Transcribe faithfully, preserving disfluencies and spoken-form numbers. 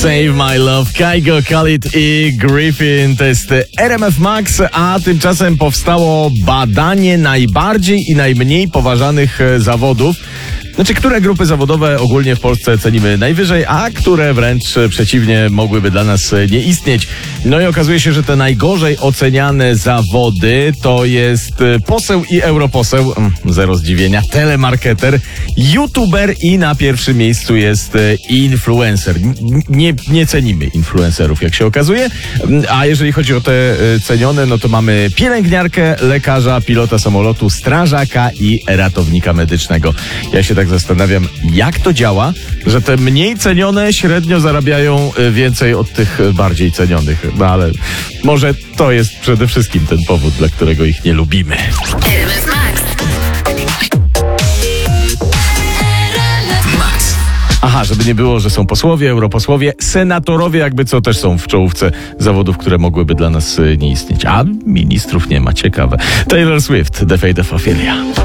Save My Love, Kygo, Khalid i Griffin. To jest R M F Max, a tymczasem powstało badanie najbardziej i najmniej poważanych zawodów. Znaczy, które grupy zawodowe ogólnie w Polsce cenimy najwyżej, a które wręcz przeciwnie mogłyby dla nas nie istnieć. No i okazuje się, że te najgorzej oceniane zawody to jest poseł i europoseł, zero zdziwienia, telemarketer, youtuber i na pierwszym miejscu jest influencer. Nie, nie cenimy influencerów, jak się okazuje. A jeżeli chodzi o te cenione, no to mamy pielęgniarkę, lekarza, pilota samolotu, strażaka i ratownika medycznego. Ja się tak zastanawiam, jak to działa, że te mniej cenione średnio zarabiają więcej od tych bardziej cenionych. No ale może to jest przede wszystkim ten powód, dla którego ich nie lubimy. Aha, żeby nie było, że są posłowie, europosłowie, senatorowie, jakby co, też są w czołówce zawodów, które mogłyby dla nas nie istnieć. A ministrów nie ma. Ciekawe. Taylor Swift, The Fate of Ophelia.